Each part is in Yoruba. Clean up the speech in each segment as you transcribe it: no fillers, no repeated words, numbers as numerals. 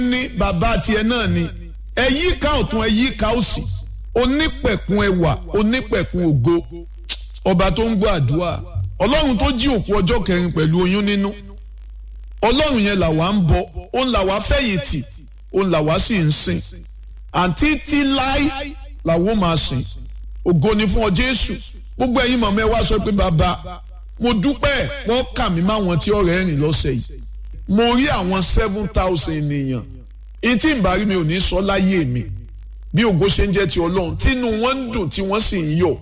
ní bàbá tiẹ̀ náà ni ẹ̀yí ká ọ̀tún ẹ̀yí ká òsì onípẹ̀kun ẹwà onípẹ̀kun ògo ọba tó ń gbọ́ àdúrà ọlọ́run tó jí òkú ọjọ́ kẹrin pẹ̀lú oyún nínú ọlọ́run yẹn làwa ń bọ òun làwa fẹ̀yìntì òun làwa sì ń sìn àǹtí tí láì làwọn máa sìn ògo ni fún ọ Jésù gbogbo ẹ̀yin mọ̀mọ́ ẹ wá sọ pé bàbá mo dúpẹ́ wọ́n kà mí máwọn tí ọ̀rẹ́ rìn lọ́sẹ̀ yìí mo rí àwọn 7,000 ènìyàn ìtì ìbárí mi ò ní sọ láyé mi bí ògo ṣe ń jẹ́ ti ọlọ́run tínú wọn ń dùn tí wọ́n sì ń yọ̀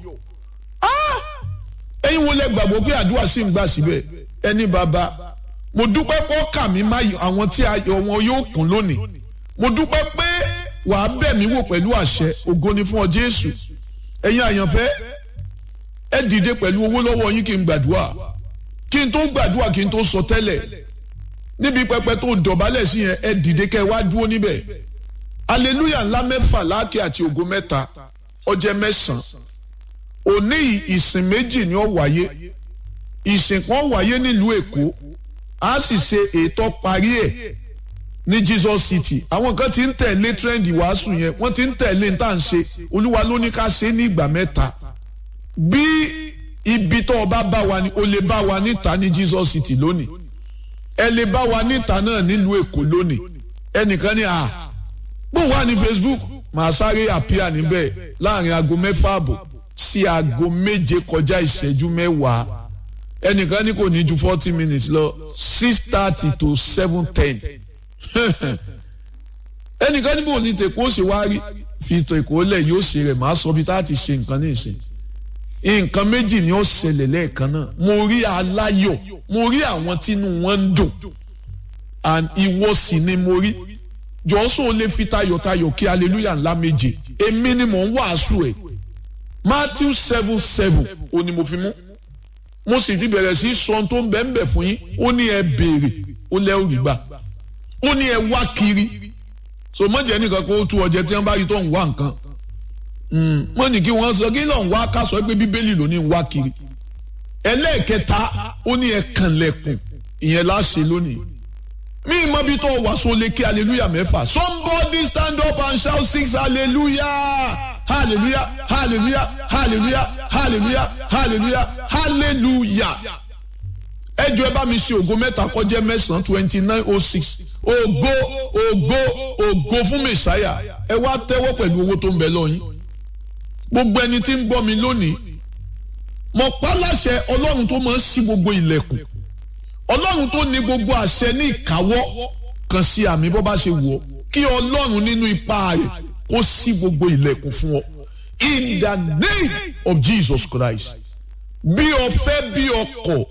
ẹ̀yin wo lẹ gbàgbọ́ pé àdúrà sì ń gbà síbẹ̀ ẹni bàbá mo dúpẹ́ pé ó kà mí má àwọn tí ayọ̀ wọn yóò kún lónìí mo dúpẹ́ pé wàá bẹ̀ mí wò pẹ̀lú àṣẹ ògo ni fún ọ Jésù ẹ̀yin àyànfẹ́ ẹ dìde pẹ̀lú owó lọ́wọ́ yín kí n gbàdúrà kí n tó gbàdúrà kí n tó sọ tẹ́lẹ̀ níbi pẹpẹ tó dọ̀bálẹ̀ sí yẹn ẹ dìde kẹ́ ẹ wá dúró níbẹ̀ aleluya ńlá mẹ́fà láàkì àti ògo mẹ́ta ọjẹ́ mẹ́sàn-án òní ìsìn méjì ni ó wáyé ìsìn kan wáyé nílùú Èkó a sì ṣe ètò parí ẹ̀ ní Jesus City àwọn kan ti ń tẹ̀lé trend ìwàásù yẹn wọ́n ti ń tẹ̀lé ní tá à ń ṣe Olúwa ló ní ká ṣe ní ìgbà mẹ́ta bí ibi tó o bá wa ni o lè bá wa níta ní Jesus City lónìí ẹ lè bá wa níta náà nílùú Èkó lónìí ẹnìkan ní bó wà ní Facebook màá sáré àpíà níbẹ̀ láàrin aago 6:30 sí aago 7 kọjá ìṣẹ́jú 10 ẹnìkan ní kò ní ju 40 minutes lọ 6:30 to 7:10 ẹnìkan ní bò ní tèkó ṣe wá rí fi tèkó lẹ̀ yóò ṣe rẹ̀ máa sọ bí tá a ti ṣe nǹkan ní ìsìn nǹkan méjì ni ó ṣẹlẹ̀ lẹ́ẹ̀kan náà mo rí aláyọ̀ mo rí àwọn tínú wọn ń dùn and ìwọ sì ni mo rí jọ́sọ̀ lè fi tayọ̀tayọ̀ kí hallelujah ńlá méje èmi ni mò ń wàásù ẹ̀ Matthew 7:7 ó ní mo fi mú mo sì ti bẹ̀rẹ̀ sí sọ tó ń bẹ̀ fún yín ó ní ẹ béèrè ó lẹ́ òrì gbà ó ní ẹ wá kiri so mọ̀jẹ̀ nìkan kó tú ọjẹ́ tí wọ́n bá rí tó ń wá nǹkan wọ́n ní kí wọ́n sọ kí lọ́n wá ká sọ pé bíbélì ló ní ń wá kiri ẹlẹ́ẹ̀kẹta ó ní ẹ kànlẹ̀kùn ìyẹn láṣẹ lónìí mi mọ bí tó wà so lè kí hallelujah 6 somebody stand up and shout 6 hallelujah hallelujah hallelujah hallelujah hallelujah hallelujah hallelujah ẹ jọ̀ọ́ ẹ bá mi ṣe ògo mẹ́ta kó jẹ́ 29:06 ògo ògo ògo fún mẹsáyà ẹ wá tẹ́wọ́ pẹ̀lú owó tó ń bẹ lọ́yìn gbogbo ẹni tí ń gbọ́ mi lónìí mo pa láṣẹ ọlọ́run tó máa ń ṣí gbogbo ilẹ̀kùn ọlọ́run tó ní gbogbo àṣẹ ní ìkáwọ́ kan sí àmì bó bá ṣe wù ọ́ kí ọlọ́run nínú ipá rẹ̀ kó ṣí gbogbo ilẹ̀kùn fún ọ in the name of Jesus Christ bí o fẹ́ bí o kọ̀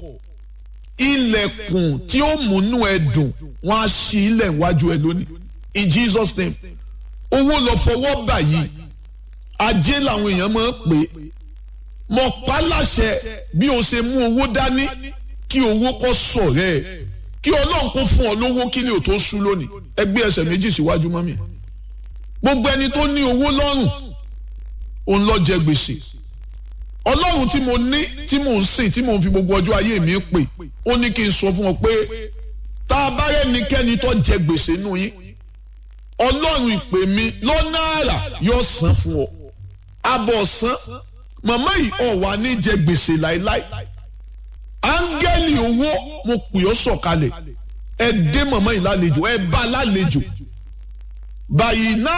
ilẹ̀kùn tí ó múnú ẹ dùn wọ́n á ṣí ilẹ̀ iwájú ẹ lónìí in Jesus name owó lọ fọwọ́ bà yìí ajé làwọn èèyàn máa ń pè mo pa láṣẹ bí o ṣe mú owó dání kí owó kó sọ̀rẹ́ ẹ̀ kí ọlọ́run kó fún ọ lówó kí ni ò tó sú lónìí ẹ gbé ẹsẹ̀ méjì síwájú mọ́mì gbogbo ẹni tó ní owó lọ́rùn òun ló jẹ gbèsè ọlọ́run tí mo ní tí mò ń sìn tí mò ń fi gbogbo ọjọ́ ayé mi pè ó ní kí n sọ fún ọ pé tá a bá rẹ́nikẹ́ni tó jẹ gbèsè nù yín ọlọ́run ìpè mi lọ́nà àrà yóò san fún ọ abọ̀ san màmá yìí ọ̀ wà ní jẹ gbèsè láéláé áńgẹ́lì owó mo pè ọ́ sọ̀kalẹ̀ ẹ dé màmá yìí lálejò ẹ bá lálejò báyìí náà